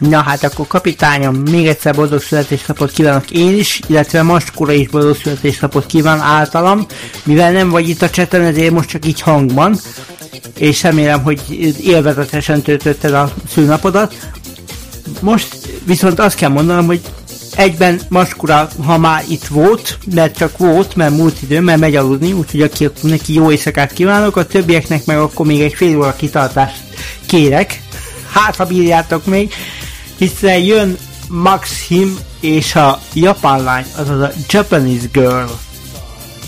Na hát akkor kapitányom, még egyszer boldog születésnapot kívánok én is, illetve Maskóra is boldog születésnapot kíván általam, mivel nem vagy itt a chaten, ezért most csak így hangban, és remélem, hogy élvezetesen töltötted a szülnapodat. Most viszont azt kell mondanom, hogy egyben Maskura, ha már itt volt, mert csak volt, mert múlt idő, mert megy aludni, úgyhogy neki jó éjszakát kívánok, a többieknek meg akkor még egy fél óra kitartást kérek, hát ha bírjátok még, hiszen jön Maxim és a japán lány, azaz a Japanese Girl.